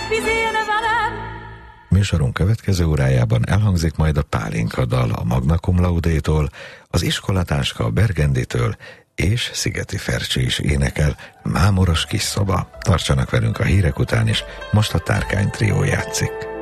Műsorunk következő órájában elhangzik majd a Pálinka dal a Magna Cum Laude-tól, az Iskolatáska a Bergenditől, és Szigeti Fercsi is énekel, Mámoros kis szoba. Tartsanak velünk a hírek után is, most a Tárkány trió játszik.